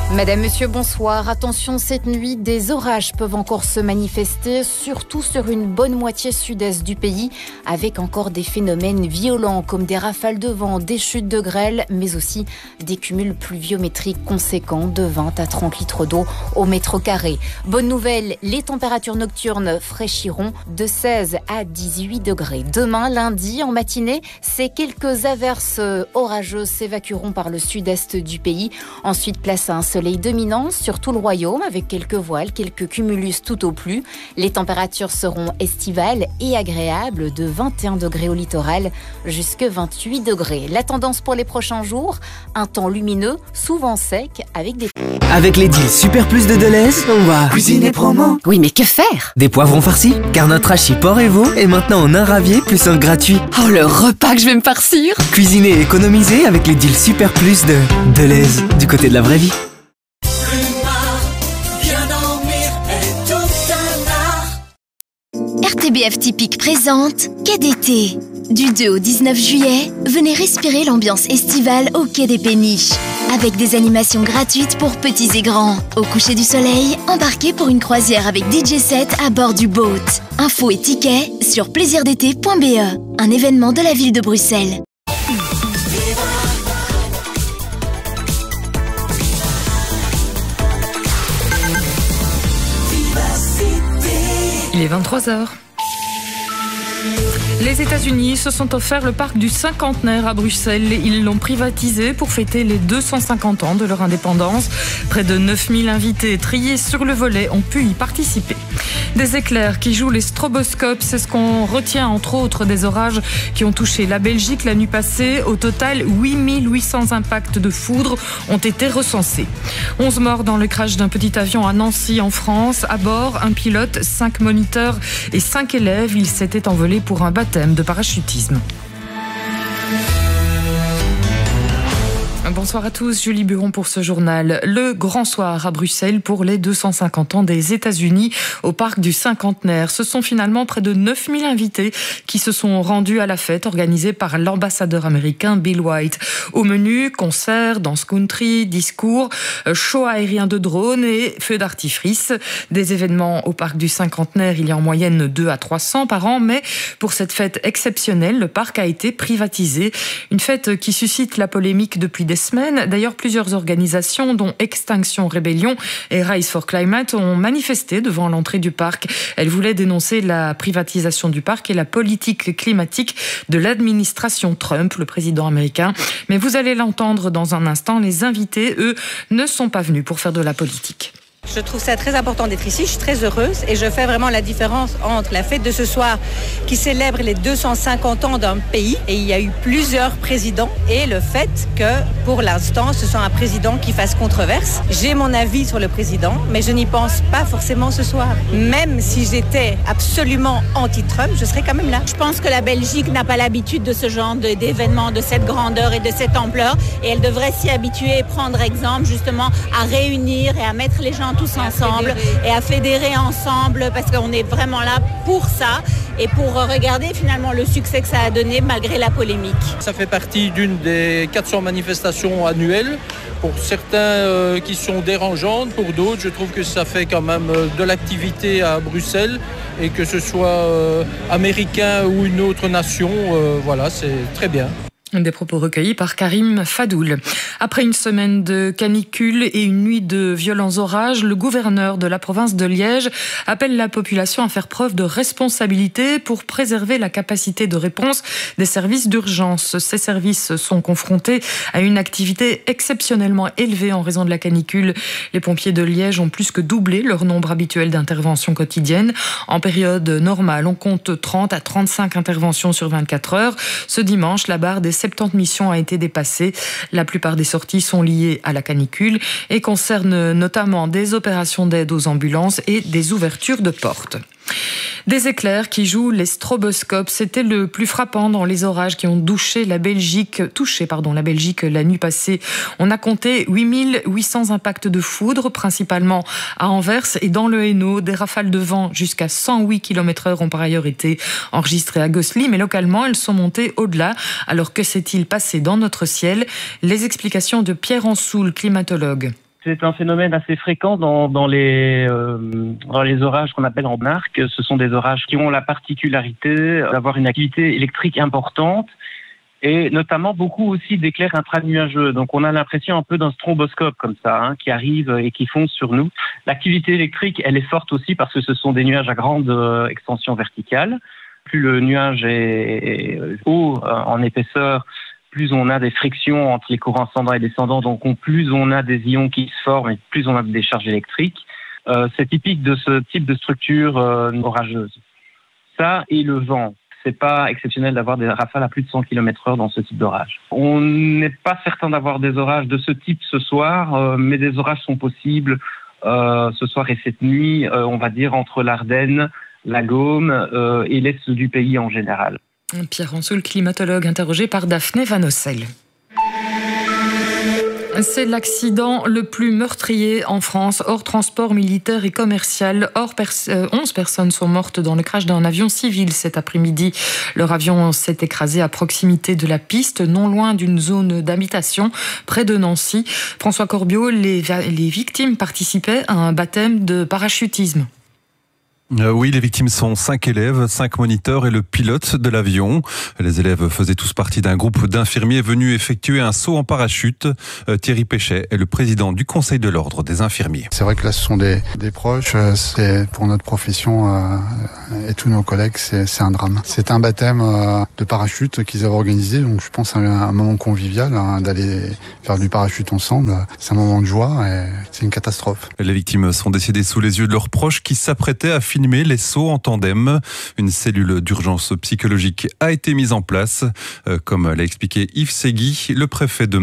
Madame, monsieur, bonsoir. Attention, cette nuit, des orages peuvent encore se manifester, surtout sur une bonne moitié sud-est du pays, avec encore des phénomènes violents comme des rafales de vent, des chutes de grêle, mais aussi des cumuls pluviométriques conséquents de 20 à 30 litres d'eau au mètre carré. Bonne nouvelle, les températures nocturnes fraîchiront de 16 à 18 degrés. Demain, lundi, en matinée, ces quelques averses orageuses s'évacueront par le sud-est du pays. Ensuite, place à un soleil dominant sur tout le royaume avec quelques voiles, quelques cumulus tout au plus. Les températures seront estivales et agréables de 21 degrés au littoral jusqu'à 28 degrés. La tendance pour les prochains jours, un temps lumineux, souvent sec avec des... Avec les deals Super Plus de Deleuze, on va cuisiner promo. Oui, mais que faire? Des poivrons farcis, car notre hachis porc et veau est maintenant en un ravier plus un gratuit. Oh, le repas que je vais me farcir! Cuisiner et économiser avec les deals Super Plus de Deleuze, du côté de la vraie vie. RTBF Typique présente Quai d'été. Du 2 au 19 juillet, venez respirer l'ambiance estivale au Quai des Péniches. Avec des animations gratuites pour petits et grands. Au coucher du soleil, embarquez pour une croisière avec DJ set à bord du boat. Infos et tickets sur plaisirdété.be, un événement de la ville de Bruxelles. Il est 23h. Les États-Unis se sont offerts le parc du cinquantenaire à Bruxelles. Ils l'ont privatisé pour fêter les 250 ans de leur indépendance. Près de 9000 invités triés sur le volet ont pu y participer. Des éclairs qui jouent les stroboscopes, c'est ce qu'on retient entre autres des orages qui ont touché la Belgique la nuit passée. Au total, 8800 impacts de foudre ont été recensés. 11 morts dans le crash d'un petit avion à Nancy en France. À bord, un pilote, 5 moniteurs et 5 élèves. Ils s'étaient envolés pour un baptême de parachutisme. Bonsoir à tous, Julie Buron pour ce journal. Le grand soir à Bruxelles pour les 250 ans des États-Unis au parc du cinquantenaire. Ce sont finalement près de 9000 invités qui se sont rendus à la fête organisée par l'ambassadeur américain Bill White. Au menu, concerts, danse country, discours, show aérien de drones et feux d'artifice. Des événements au parc du cinquantenaire, il y a en moyenne 2 à 300 par an, mais pour cette fête exceptionnelle, le parc a été privatisé. Une fête qui suscite la polémique depuis des semaines. D'ailleurs, plusieurs organisations, dont Extinction Rebellion et Rise for Climate, ont manifesté devant l'entrée du parc. Elles voulaient dénoncer la privatisation du parc et la politique climatique de l'administration Trump, le président américain. Mais vous allez l'entendre dans un instant, les invités, eux, ne sont pas venus pour faire de la politique. Je trouve ça très important d'être ici, je suis très heureuse et je fais vraiment la différence entre la fête de ce soir qui célèbre les 250 ans d'un pays et il y a eu plusieurs présidents et le fait que pour l'instant ce soit un président qui fasse controverse. J'ai mon avis sur le président mais je n'y pense pas forcément ce soir. Même si j'étais absolument anti-Trump, je serais quand même là. Je pense que la Belgique n'a pas l'habitude de ce genre d'événements de cette grandeur et de cette ampleur et elle devrait s'y habituer et prendre exemple justement à réunir et à mettre les gens tous ensemble et à fédérer ensemble parce qu'on est vraiment là pour ça et pour regarder finalement le succès que ça a donné malgré la polémique. Ça fait partie d'une des 400 manifestations annuelles. Pour certains qui sont dérangeantes, pour d'autres, je trouve que ça fait quand même de l'activité à Bruxelles et que ce soit américain ou une autre nation, voilà, c'est très bien. Des propos recueillis par Karim Fadoul. Après une semaine de canicule et une nuit de violents orages, le gouverneur de la province de Liège appelle la population à faire preuve de responsabilité pour préserver la capacité de réponse des services d'urgence. Ces services sont confrontés à une activité exceptionnellement élevée en raison de la canicule. Les pompiers de Liège ont plus que doublé leur nombre habituel d'interventions quotidiennes. En période normale, on compte 30 à 35 interventions sur 24 heures. Ce dimanche, la barre des 70 missions a été dépassée. La plupart des sorties sont liées à la canicule et concernent notamment des opérations d'aide aux ambulances et des ouvertures de portes. Des éclairs qui jouent les stroboscopes, c'était le plus frappant dans les orages qui ont touché la Belgique la nuit passée. On a compté 8800 impacts de foudre, principalement à Anvers et dans le Hainaut. Des rafales de vent jusqu'à 108 km/h ont par ailleurs été enregistrées à Gosselies, mais localement elles sont montées au-delà. Alors que s'est-il passé dans notre ciel? Les explications de Pierre Ansoul, climatologue. c'est un phénomène assez fréquent dans les orages qu'on appelle en arc. Ce sont des orages qui ont la particularité d'avoir une activité électrique importante et notamment beaucoup aussi d'éclairs intranuageux. Donc on a l'impression un peu d'un stromboscope comme ça, qui arrive et qui fonce sur nous. L'activité électrique, elle est forte aussi parce que ce sont des nuages à grande extension verticale. Plus le nuage est haut en épaisseur, plus on a des frictions entre les courants ascendants et descendants, donc plus on a des ions qui se forment et plus on a des charges électriques. C'est typique de ce type de structure orageuse. Ça et le vent. C'est pas exceptionnel d'avoir des rafales à plus de 100 km/h dans ce type d'orage. On n'est pas certain d'avoir des orages de ce type ce soir, mais des orages sont possibles ce soir et cette nuit, on va dire entre l'Ardenne, la Gaume et l'Est du pays en général. Pierre Ransoul, climatologue, interrogé par Daphné Van Ossel. C'est l'accident le plus meurtrier en France, hors transport militaire et commercial. 11 personnes sont mortes dans le crash d'un avion civil cet après-midi. Leur avion s'est écrasé à proximité de la piste, non loin d'une zone d'habitation, près de Nancy. François Corbiot, les victimes participaient à un baptême de parachutisme. Oui, les victimes sont 5 élèves, 5 moniteurs et le pilote de l'avion. Les élèves faisaient tous partie d'un groupe d'infirmiers venus effectuer un saut en parachute. Thierry Péchet est le président du Conseil de l'Ordre des infirmiers. C'est vrai que là, ce sont des proches. C'est pour notre profession et tous nos collègues, c'est un drame. C'est un baptême de parachute qu'ils avaient organisé. Donc, je pense à un moment convivial d'aller faire du parachute ensemble. C'est un moment de joie et c'est une catastrophe. Les victimes sont décédées sous les yeux de leurs proches qui s'apprêtaient à filmer les sauts en tandem. Une cellule d'urgence psychologique a été mise en place. Comme l'a expliqué Yves Segui, le préfet de